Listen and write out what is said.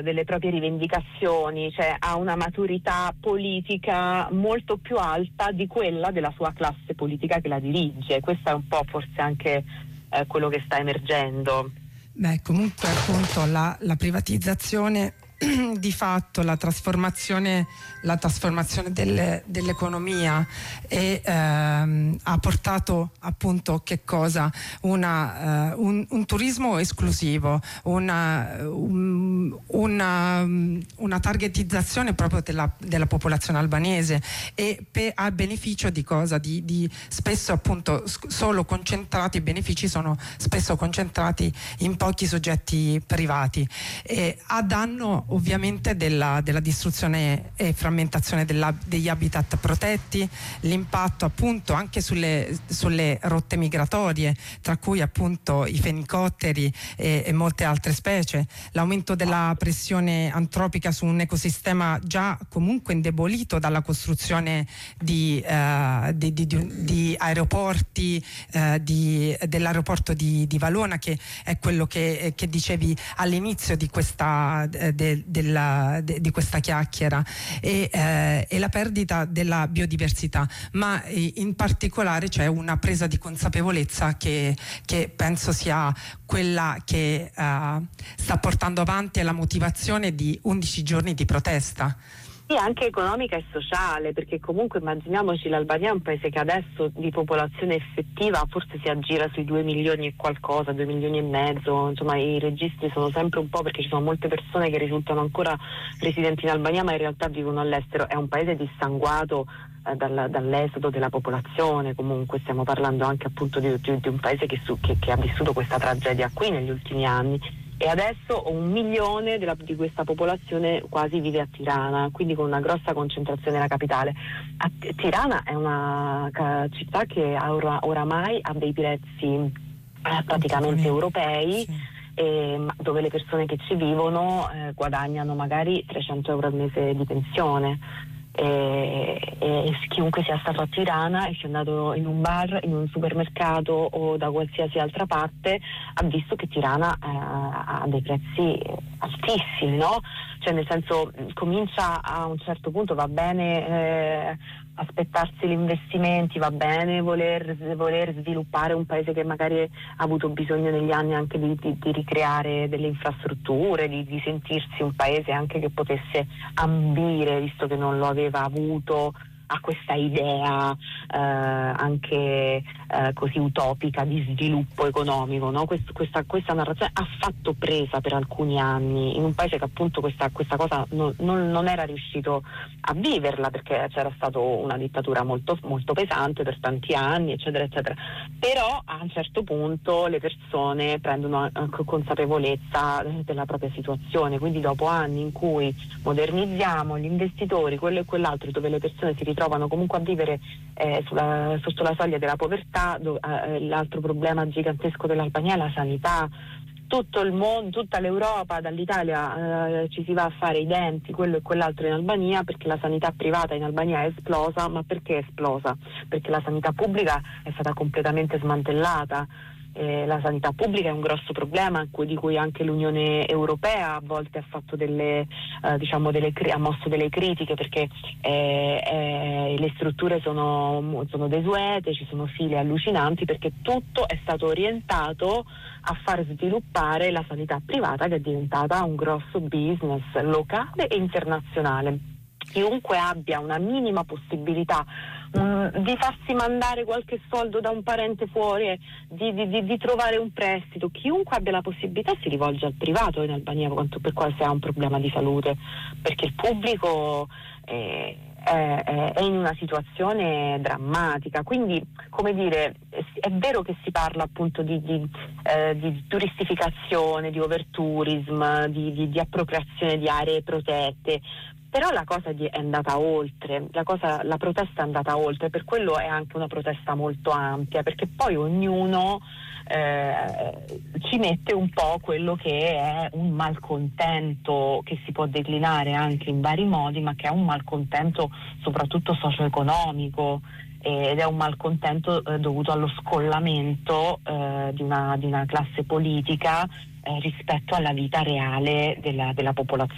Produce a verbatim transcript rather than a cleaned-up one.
delle proprie rivendicazioni, cioè ha una maturità politica molto più alta di quella della sua classe politica che la dirige. Questo è un po' forse anche eh, quello che sta emergendo. Beh, comunque appunto la, la privatizzazione di fatto, la trasformazione, la trasformazione delle, dell'economia e, ehm, ha portato appunto che cosa? Una, uh, un, un turismo esclusivo, una, un, una, una targetizzazione proprio della, della popolazione albanese e pe, a beneficio di cosa? Di, di spesso appunto solo concentrati, i benefici sono spesso concentrati in pochi soggetti privati e a danno ovviamente della, della distruzione e frammentazione della, degli habitat protetti, l'impatto appunto anche sulle, sulle rotte migratorie, tra cui appunto i fenicotteri e, e molte altre specie, l'aumento della pressione antropica su un ecosistema già comunque indebolito dalla costruzione di, uh, di, di, di, di aeroporti, uh, di, dell'aeroporto di, di Valona, che è quello che, che dicevi all'inizio di questa de, della, de, di questa chiacchiera e, eh, e la perdita della biodiversità, ma in particolare c'è una presa di consapevolezza che, che penso sia quella che uh, sta portando avanti la motivazione di undici giorni di protesta. Sì, anche economica e sociale, perché comunque immaginiamoci, l'Albania è un paese che adesso di popolazione effettiva forse si aggira sui due milioni e qualcosa, due milioni e mezzo, insomma i registri sono sempre un po', perché ci sono molte persone che risultano ancora residenti in Albania ma in realtà vivono all'estero. È un paese dissanguato eh, dal, dall'esodo della popolazione, comunque stiamo parlando anche appunto di, di, di un paese che, su, che, che ha vissuto questa tragedia qui negli ultimi anni. E adesso un milione della, di questa popolazione quasi vive a Tirana, quindi con una grossa concentrazione nella capitale. A, Tirana è una ca, città che ora, oramai ha dei prezzi eh, praticamente europei, sì. E, dove le persone che ci vivono eh, guadagnano magari trecento euro al mese di pensione. E, e chiunque sia stato a Tirana e sia andato in un bar, in un supermercato o da qualsiasi altra parte ha visto che Tirana eh, ha dei prezzi altissimi, no? Cioè nel senso, comincia a un certo punto, va bene eh, aspettarsi gli investimenti, va bene voler, voler sviluppare un paese che magari ha avuto bisogno negli anni anche di, di, di ricreare delle infrastrutture, di, di sentirsi un paese anche che potesse ambire, visto che non lo aveva avuto, a questa idea eh, anche eh, così utopica di sviluppo economico, no? Quest, questa, questa narrazione ha fatto presa per alcuni anni in un paese che appunto questa, questa cosa non, non, non era riuscito a viverla, perché c'era stata una dittatura molto, molto pesante per tanti anni, eccetera eccetera. Però a un certo punto le persone prendono anche consapevolezza della propria situazione, quindi dopo anni in cui modernizziamo gli investitori, quello e quell'altro, dove le persone si ritrovano trovano comunque a vivere eh, sulla, sotto la soglia della povertà, dove, eh, l'altro problema gigantesco dell'Albania è la sanità. Tutto il mondo, tutta l'Europa, dall'Italia eh, ci si va a fare i denti, quello e quell'altro in Albania, perché la sanità privata in Albania è esplosa. Ma perché è esplosa? Perché la sanità pubblica è stata completamente smantellata. Eh, la sanità pubblica è un grosso problema di cui anche l'Unione Europea a volte ha fatto delle, eh, diciamo delle, ha mosso delle critiche, perché eh, eh, le strutture sono, sono desuete, ci sono file allucinanti, perché tutto è stato orientato a far sviluppare la sanità privata, che è diventata un grosso business locale e internazionale. Chiunque abbia una minima possibilità um, di farsi mandare qualche soldo da un parente fuori, di, di, di, di trovare un prestito, chiunque abbia la possibilità si rivolge al privato in Albania per qualsiasi ha un problema di salute, perché il pubblico è, è, è in una situazione drammatica. Quindi, come dire, è vero che si parla appunto di, di, eh, di turistificazione, di overtourism, di, di, di appropriazione di aree protette, però la cosa è andata oltre, la, cosa, la protesta è andata oltre, per quello è anche una protesta molto ampia, perché poi ognuno eh, ci mette un po' quello che è un malcontento che si può declinare anche in vari modi, ma che è un malcontento soprattutto socio-economico, ed è un malcontento eh, dovuto allo scollamento eh, di, una, di una classe politica eh, rispetto alla vita reale della, della popolazione.